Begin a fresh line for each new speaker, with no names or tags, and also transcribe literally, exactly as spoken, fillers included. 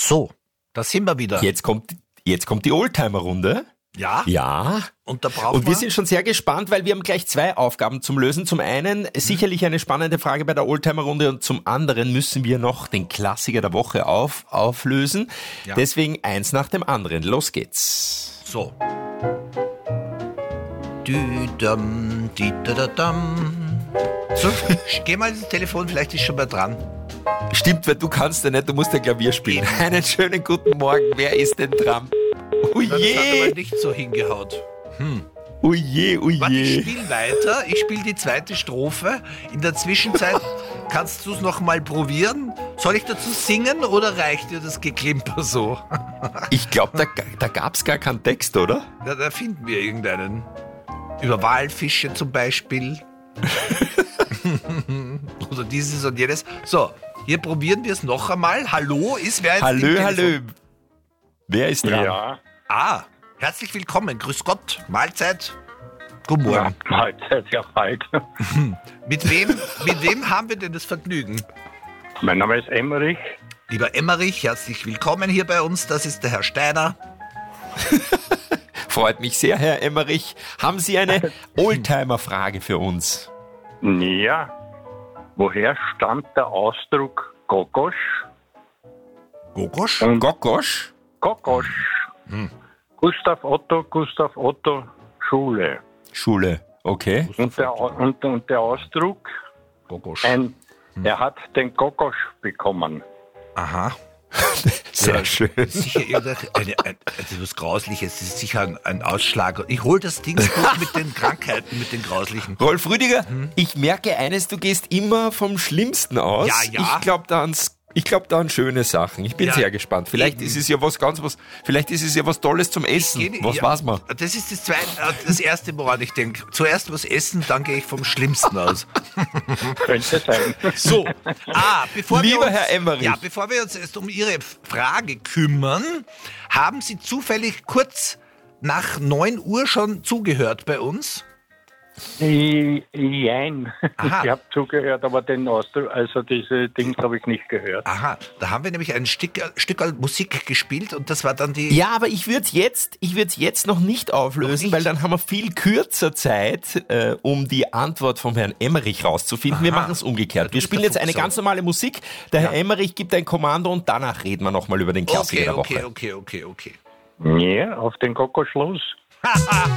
So, da sind wir wieder.
Jetzt kommt, jetzt kommt die Oldtimer-Runde.
Ja?
Ja.
Und da brauchen
Und wir sind schon sehr gespannt, weil wir haben gleich zwei Aufgaben zum Lösen. Zum einen sicherlich eine spannende Frage bei der Oldtimer-Runde und zum anderen müssen wir noch den Klassiker der Woche auf, auflösen.
Ja.
Deswegen eins nach dem anderen. Los geht's.
So. Düdam, didadadam. So, geh mal ins Telefon, vielleicht ist schon mal dran.
Stimmt, weil du kannst ja nicht, du musst ja Klavier spielen. Einen schönen guten Morgen. Wer ist denn dran? Oh
Das hat
je.
aber nicht so hingehaut.
Oh je, oh
Warte, ich
je.
spiele weiter. Ich spiele die zweite Strophe. In der Zwischenzeit kannst du es noch mal probieren. Soll ich dazu singen oder reicht dir das Geklimper so?
Ich glaube, da, da gab es gar keinen Text, oder?
Da, da finden wir irgendeinen. Über Walfische zum Beispiel. Oder dieses und jenes. So, hier probieren wir es noch einmal. Hallo, ist wer jetzt im
Hallo,
Telefon?
hallo. Wer ist dran?
Ja,
Ah, herzlich willkommen. Grüß Gott. Mahlzeit. Guten Morgen.
Mahlzeit, ja bald.
Mit wem, mit wem haben wir denn das Vergnügen?
Mein Name ist Emmerich.
Lieber Emmerich, herzlich willkommen hier bei uns. Das ist der Herr Steiner.
Freut mich sehr, Herr Emmerich. Haben Sie eine Oldtimer-Frage für uns?
Ja, woher stammt der Ausdruck Gogosch?
Gogosch?
Und
Gogosch?
Gogosch. Gustav Otto, Gustav Otto, Schule.
Schule, okay.
Und der, und, und der Ausdruck,
Gogosch.
ein, er hat den Gogosch bekommen.
Aha.
Sehr
Ja,
schön.
Sicher irgendeine, eine, ein, also was Grausliches. Das ist sicher ein, ein Ausschlag. Ich hol das Ding gut mit den Krankheiten, mit den Grauslichen.
Rolf Rüdiger, ich merke eines, du gehst immer vom Schlimmsten aus.
Ja, ja.
Ich glaube da ans Ich glaube da an schöne Sachen. Ich bin
Ja,
sehr gespannt. Vielleicht
eben.
ist es ja was ganz was, vielleicht ist es ja was Tolles zum Essen.
Geh-
Was
ja,
weiß man?
Das ist das, zweite, äh, das erste, woran ich denke. Zuerst was essen, dann gehe ich vom Schlimmsten aus.
Könnte sein.
So, ah, bevor
Lieber
wir uns,
Herr Emmerich.
Ja, bevor wir uns jetzt um Ihre Frage kümmern, haben Sie zufällig kurz nach neun Uhr schon zugehört bei uns?
Jein.
Aha.
Ich habe zugehört, aber den Ausdruck, also diese Dings habe ich nicht gehört.
Aha, da haben wir nämlich ein Stück, Stück Musik gespielt und das war dann die...
Ja, aber ich würde es jetzt, ich würde jetzt noch nicht auflösen,
Noch nicht?
weil dann haben wir viel kürzer Zeit, äh, um die Antwort vom Herrn Emmerich rauszufinden. Wir
Aha.
machen es umgekehrt.
Ja, du
wir
bist
spielen
der
jetzt eine
Fuchsau.
ganz normale Musik. Der Herr Emmerich gibt ein Kommando und danach reden wir nochmal über den Klassiker
Okay,
der Woche.
okay, okay, okay, okay.
Ja, auf den Gogosch los.